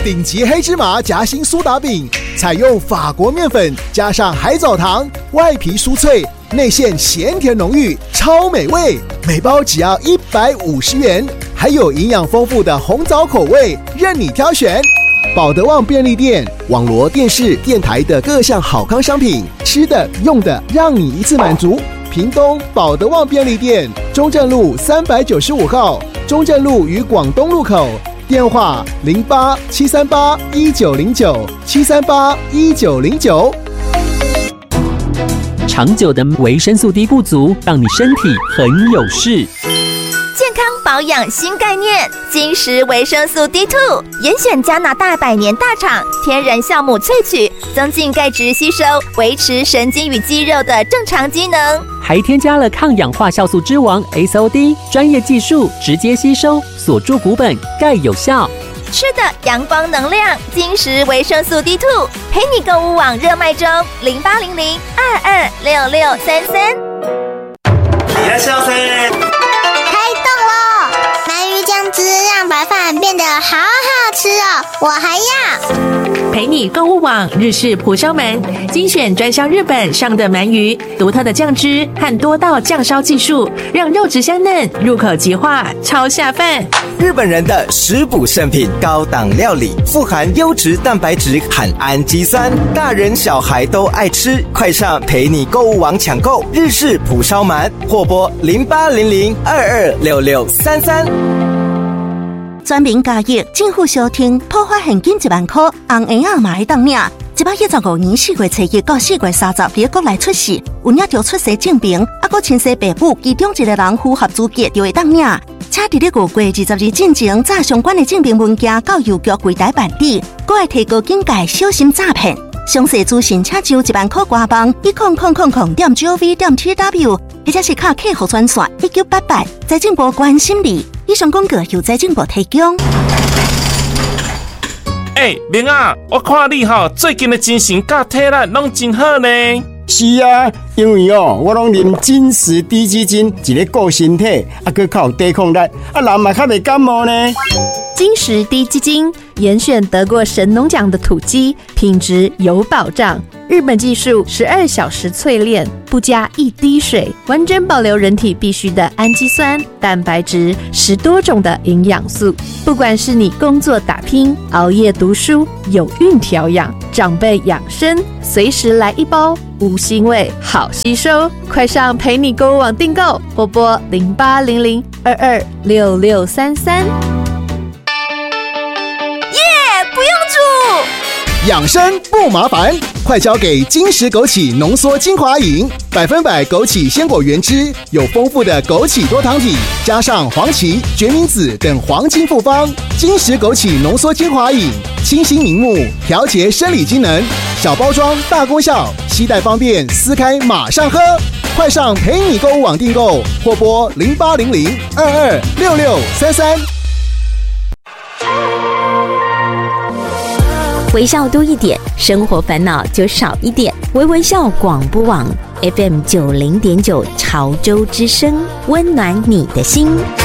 顶级黑芝麻夹心苏打饼，采用法国面粉加上海藻糖，外皮酥脆，内馅咸甜浓郁，超美味。每包只要150元，还有营养丰富的红枣口味，任你挑选。保德旺便利店、网罗电视、电台的各项好康商品，吃的、用的，让你一次满足。屏东保德旺便利店，中正路395号，中正路与广东路口。电话08-738-1909，738-1909。 长久的维生素 D 不足，让你身体很有事。 健康保养新概念，金石维生素 D2， 严选加拿大百年大厂天然酵母萃取，增进钙质吸收，维持神经与肌肉的正常机能。 还添加了抗氧化酵素之王 SOD， 专业技术直接吸收，锁住骨本，钙有效。 吃的阳光能量，金石维生素 D2， 陪你购物网热卖中，0800-226633。 いらっしゃいませ。 开动咯！鳗鱼酱汁让白饭变得好好吃哦，我还要。 陪你购物网日式蒲烧鳗，精选专销日本上的鳗鱼，独特的酱汁和多道酱烧技术，让肉质香嫩，入口即化，超下饭。 日本人的食补圣品，高档料理，富含优质蛋白质和氨基酸，大人小孩都爱吃。快上陪你购物网抢购日式蒲烧鳗，或拨0800-226633。 全民加益，政府小厅破发现金1万块，红圆仔嘛会当领。115年4月7日到4月30日国内出世，有领着出生证明，还亲生爸母其中一个人符合资格就会当领。请伫咧5月20日进前，查相关的证明文件到邮局柜台办理，还会提高警戒，小心诈骗。详细资讯请就1万块官网10000.gov.tw， 或者是卡客服专线1988，财政部关心你。以上广告由财政部提供。 明啊，我看你最近的精神甲体力拢真好呢。 是啊，因为我拢啉金石低基金，一个顾身体，还靠抵抗力，人嘛较袂感冒呢。 金石低基金严选得过神农奖的土鸡，品质有保障。日本技术12小时淬炼，不加一滴水，完整保留人体必需的氨基酸、蛋白质，10多种的营养素。不管是你工作打拼、熬夜读书、有孕调养、长辈养生，随时来一包，无腥味，好吸收。快上陪你购物网订购，或拨0800-226633。 不用煮， 养生不麻烦，快交给金石枸杞浓缩精华饮，100%枸杞鲜果原汁，有丰富的枸杞多糖体，加上黄芪、决明子等黄金复方。金石枸杞浓缩精华饮，清新明目，调节生理机能，小包装大功效，携带方便，撕开马上喝。快上陪你购物网订购，或拨0800-226633。 微笑多一点，生活烦恼就少一点。微微笑广播网 FM 90.9潮州之声，温暖你的心。